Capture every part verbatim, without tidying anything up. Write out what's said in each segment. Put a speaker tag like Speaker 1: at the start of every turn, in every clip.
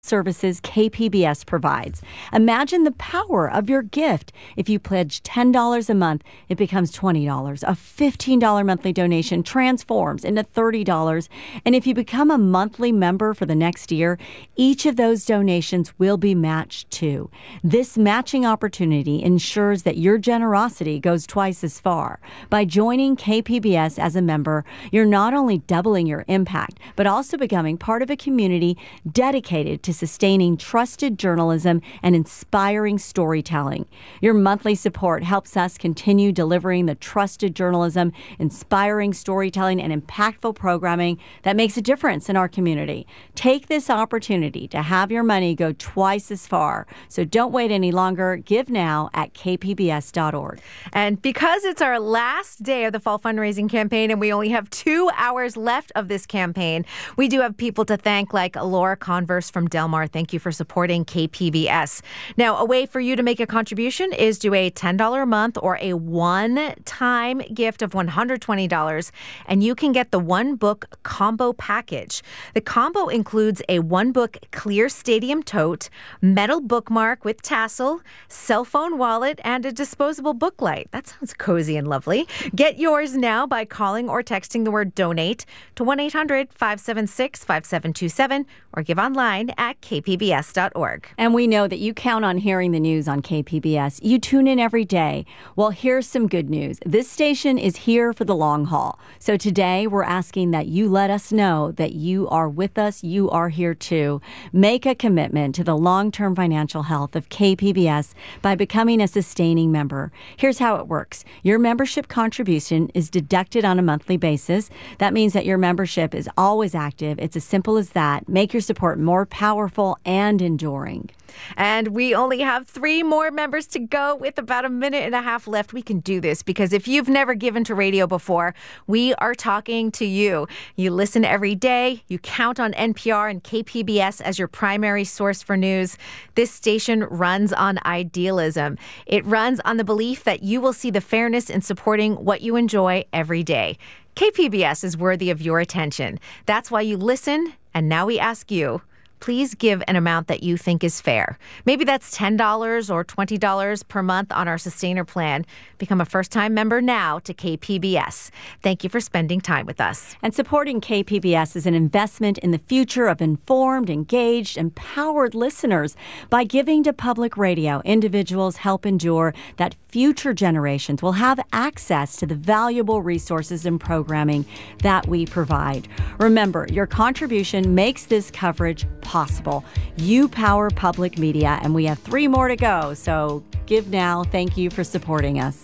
Speaker 1: services K P B S provides. Imagine the power of your gift. If you pledge ten dollars a month, it becomes twenty dollars. A fifteen dollars monthly donation transforms into thirty dollars. And if you become a monthly member for the next year, each of those donations will be matched too. This matching opportunity ensures that your generosity goes twice as far. By joining K P B S as a member, you're not only doubling your impact, but also becoming part of a community dedicated to sustaining trusted journalism and inspiring storytelling. Your monthly support helps us continue delivering the trusted journalism, inspiring storytelling, and impactful programming that makes a difference in our community. Take this opportunity to have your money go twice as far. So don't wait any longer. Give now at k p b s dot org.
Speaker 2: And because it's our last day of the fall fundraising campaign and we only have two hours left of this campaign, we do have people to thank, like Laura Converse from Del Mar. Thank you for supporting K P B S. Now, a way for you to make a contribution is do a ten dollars a month or a one-time gift of one hundred twenty dollars, and you can get the one-book combo package. The combo includes a one-book clear stadium tote, metal bookmark with tassel, cell phone wallet, and a disposable book light. That sounds cozy and lovely. Get yours now by calling or texting the word donate to one eight hundred five seven six five seven two seven or give online at k p b s dot org.
Speaker 1: And we know that you count on hearing the news on K P B S. You tune in every day. Well, here's some good news. This station is here for the long haul. So today we're asking that you let us know that you are with us. You are here too. Make a commitment to the long-term financial health of K P B S by becoming a sustaining member. Here's how it works. Your membership contribution is deducted on a monthly basis. That means that your membership is always active. It's as simple as that. Make your support more powerful and enduring.
Speaker 2: And we only have three more members to go with about a minute and a half left. We can do this because if you've never given to radio before, we are talking to you. You listen every day. You count on N P R and K P B S as your primary source for news. This station runs on idealism. It runs on the belief that you will see the fairness in supporting what you enjoy every day. K P B S is worthy of your attention. That's why you listen. And now we ask you, please give an amount that you think is fair. Maybe that's ten dollars or twenty dollars per month on our Sustainer plan. Become a first-time member now to K P B S. Thank you for spending time with us.
Speaker 1: And supporting K P B S is an investment in the future of informed, engaged, empowered listeners. By giving to public radio, individuals help ensure that future generations will have access to the valuable resources and programming that we provide. Remember, your contribution makes this coverage possible. You power public media, and we have three more to go. So give now. Thank you for supporting us.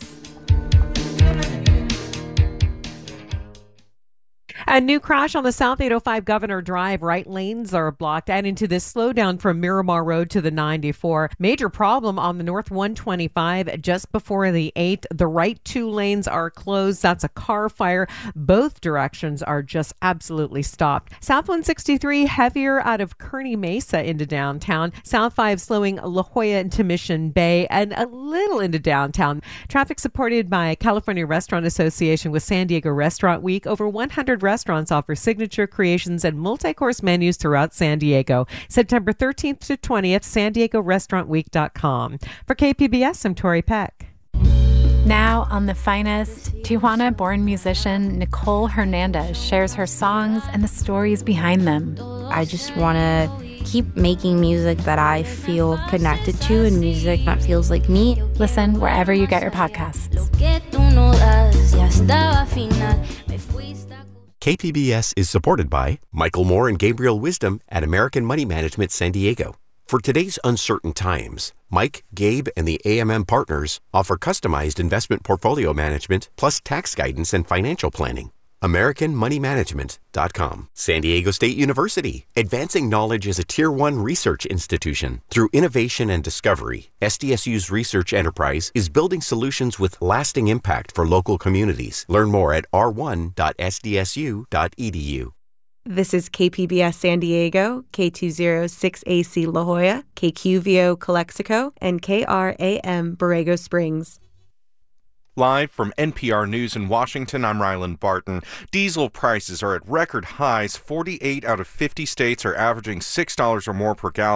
Speaker 3: A new crash on the South eight oh five Governor Drive. Right lanes are blocked. Adding to this slowdown from Miramar Road to the ninety-four. Major problem on the North one twenty-five just before the eight. The right two lanes are closed. That's a car fire. Both directions are just absolutely stopped. South one sixty-three heavier out of Kearny Mesa into downtown. South five slowing La Jolla into Mission Bay and a little into downtown. Traffic supported by California Restaurant Association with San Diego Restaurant Week. Over one hundred restaurants Restaurants offer signature creations and multi-course menus throughout San Diego. September thirteenth to twentieth, san diego restaurant week dot com. For K P B S, I'm Tori Peck.
Speaker 4: Now on The Finest, Tijuana-born musician Nicole Hernandez shares her songs and the stories behind them.
Speaker 5: I just want to keep making music that I feel connected to and music that feels like me.
Speaker 4: Listen wherever you get your podcasts.
Speaker 6: K P B S is supported by Michael Moore and Gabriel Wisdom at American Money Management San Diego. For today's uncertain times, Mike, Gabe, and the A M M partners offer customized investment portfolio management plus tax guidance and financial planning. American Money Management dot com. San Diego State University, advancing knowledge as a Tier one research institution. Through innovation and discovery, S D S U's research enterprise is building solutions with lasting impact for local communities. Learn more at r one dot s d s u dot e d u.
Speaker 7: This is K P B S San Diego, K two oh six A C La Jolla, K Q V O Calexico, and K R A M Borrego Springs.
Speaker 8: Live from N P R News in Washington, I'm Ryland Barton. Diesel prices are at record highs. forty-eight out of fifty states are averaging six dollars or more per gallon.